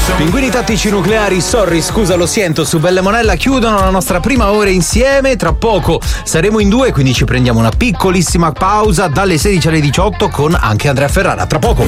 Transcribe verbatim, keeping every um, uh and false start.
Pinguini tattici nucleari, sorry, scusa, lo sento, su Belle Monella chiudono la nostra prima ora insieme. Tra poco saremo in due, quindi ci prendiamo una piccolissima pausa dalle sedici alle diciotto con anche Andrea Ferrara. Tra poco.